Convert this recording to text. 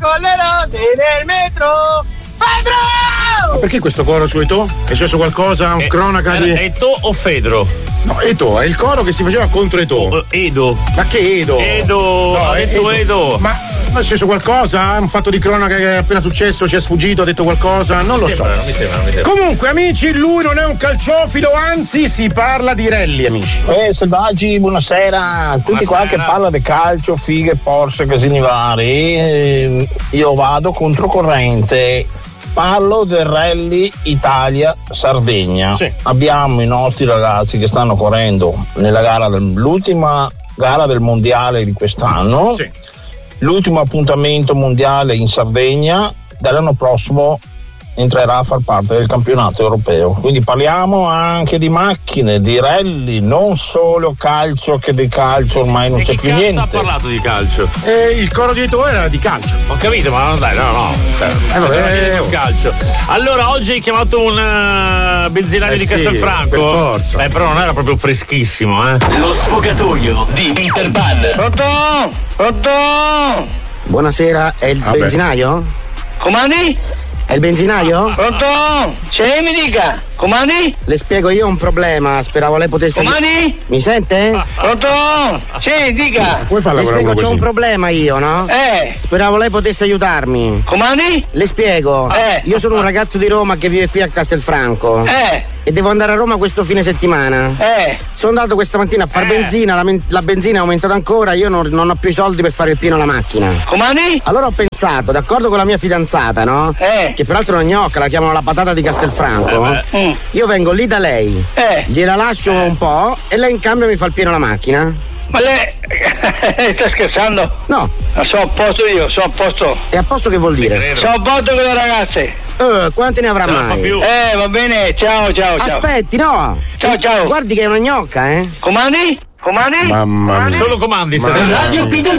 con le rose nel metro. Fedro! Ma perché questo coro su Eto'o? È successo qualcosa? Cronaca di. Eto'o o Fedro? No, Eto'o, è il coro che si faceva contro Eto'o. Edo. Ma che Edo? Edo, no, ha detto Edo. Ma è successo qualcosa? Un fatto di cronaca che è appena successo, ci è sfuggito, ha detto qualcosa? Non lo so. Non mi sembra. Comunque, amici, lui non è un calciofilo, anzi si parla di rally, amici. Selvaggi, buonasera. Tutti qua che parla di calcio, fighe, Porsche, casini vari. Io vado controcorrente. Parlo del Rally Italia-Sardegna. Sì. Abbiamo i nostri ragazzi che stanno correndo nella l'ultima gara del mondiale di quest'anno. Sì. L'ultimo appuntamento mondiale in Sardegna. Dall'anno prossimo entrerà a far parte del campionato europeo. Quindi parliamo anche di macchine, di rally, non solo calcio, che di calcio ormai non c'è più niente. Ha parlato di calcio. Il coro di Eto'o era di calcio. Ho capito, ma dai, no. Calcio. Allora, oggi hai chiamato un benzinaio di Castelfranco? Per forza. Però non era proprio freschissimo, Lo sfogatoio di Interpal. Pronto? Buonasera, è il benzinaio? Comandi? È il benzinaio? Pronto? Sì, mi dica. Comandi? Le spiego io un problema, speravo lei potesse. Comandi? Mi sente? Pronto? Sì, dica. Come fa a Le lavorare spiego, c'ho così? un problema io, no? Speravo lei potesse aiutarmi. Comandi? Le spiego. Io sono un ragazzo di Roma che vive qui a Castelfranco. E devo andare a Roma questo fine settimana. Sono andato questa mattina a far benzina, la benzina è aumentata ancora, io non ho più i soldi per fare il pieno alla macchina. Comandi? Allora ho pensato, d'accordo con la mia fidanzata, no? Che peraltro è una gnocca, la chiamano la patata di Castelfranco. Io vengo lì da lei, gliela lascio un po' e lei in cambio mi fa il pieno alla macchina. Ma lei sta scherzando? No. Sono a posto io, sono a posto. E a posto che vuol dire? Sono a posto con le ragazze. Quante ne avrà mai? Va bene, ciao. Aspetti, no. Ciao. Guardi che è una gnocca, Comandi? Mamma mia. Solo comandi. Radio P del